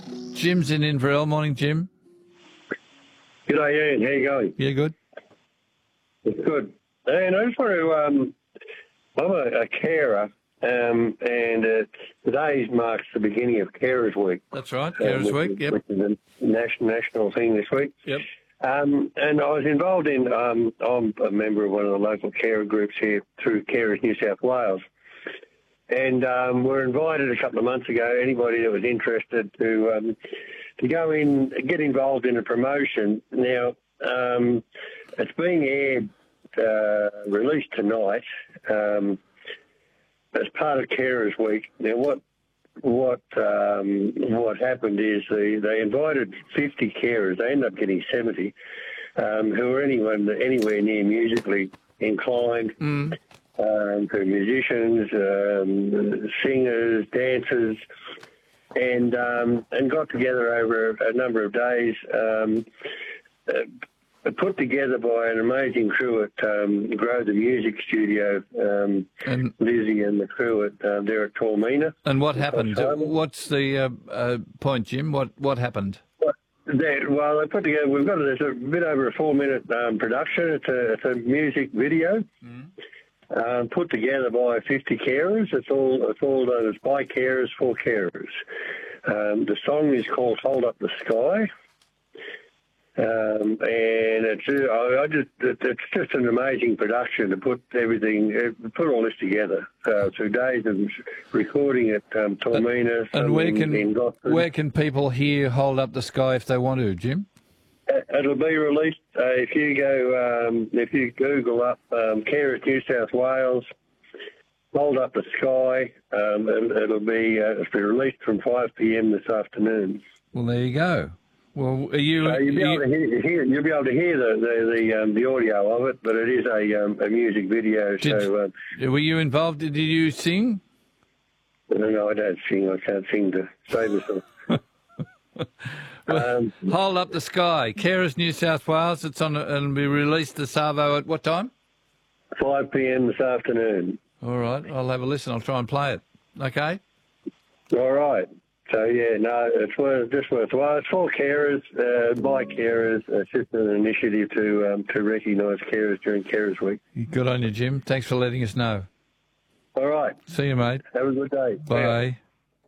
Jim's in Inverell. Morning, Jim. G'day, Ian. How you going? Yeah, good. It's good. And I just want to, I'm a carer, and today marks the beginning of Carers Week. That's right, Carers Week, yep. Which is a national thing this week. Yep. And I was involved in, I'm a member of one of the local carer groups here through Carers New South Wales. And we're invited a couple of months ago, anybody that was interested to go in, get involved in a promotion. Now, it's being aired, released tonight as part of Carers Week. Now, what happened is they invited 50 carers. They ended up getting 70 who were anywhere near musically inclined. To musicians, singers, dancers, and got together over a number of days, put together by an amazing crew at Grow the Music Studio, and Lizzie and the crew at there at Tormina. And what happened? What's the point, Jim? What happened? Well, they put together. There's a bit over a 4-minute production. It's a music video. Put together by 50 carers. It's all done. It's by carers for carers. The song is called "Hold Up the Sky," and it's just an amazing production to put all this together through days of recording at Tormina. And where can people hear "Hold Up the Sky" if they want to, Jim? It'll be released if you Google up Carers New South Wales, Hold Up the Sky, and it'll be released from 5 p.m. this afternoon. Well, there you go. Well, you'll be able to hear the audio of it, but it is a music video. Were you involved? Did you sing? No, I don't sing. I can't sing to save myself. Hold Up the Sky, Carers New South Wales. It'll be released this Savo at what time? 5 p.m. this afternoon. All right, I'll have a listen. I'll try and play it. Okay. All right. So it's worthwhile. It's for carers, by carers. It's just an initiative to recognise carers during Carers Week. Good on you, Jim. Thanks for letting us know. All right. See you, mate. Have a good day. Bye. Yeah.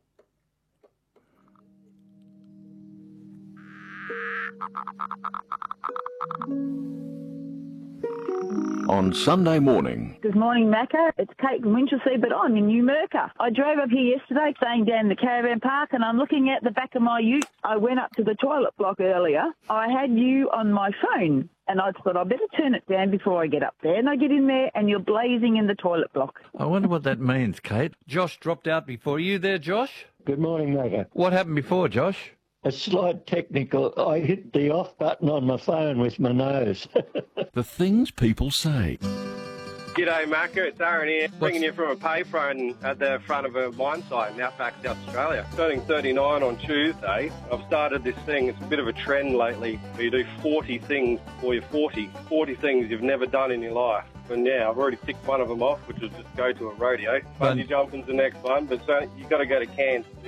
On Sunday morning. Good morning, Macca. It's Kate from Winchelsea, but I'm in New Merca. I drove up here yesterday, staying down in the caravan park, and I'm looking at the back of my ute. I went up to the toilet block earlier. I had you on my phone, and I thought I'd better turn it down before I get up there. And I get in there, and you're blazing in the toilet block. I wonder what that means, Kate. Josh dropped out before. Are you there, Josh? Good morning, Macca. What happened before, Josh? A slight technical. I hit the off button on my phone with my nose. The things people say. G'day, Macca. It's Aaron here, bringing you from a payphone at the front of a mine site in Outback, South Australia. Turning 39 on Tuesday. I've started this thing. It's a bit of a trend lately where you do 40 things before you're 40. 40 things you've never done in your life. And yeah, I've already ticked one of them off, which was just go to a rodeo. Bungee jumping's the next one, but you've got to go to Cairns.